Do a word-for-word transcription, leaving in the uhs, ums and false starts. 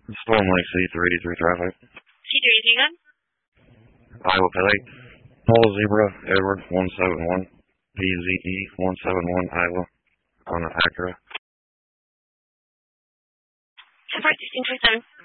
Storm Lake C three eighty-three traffic. C three eighty-three gun? Iowa Pele. Paul Zebra, Edward one seven one. P Z E one seven one, Iowa. On an Acura. ten four sixteen twenty-seven.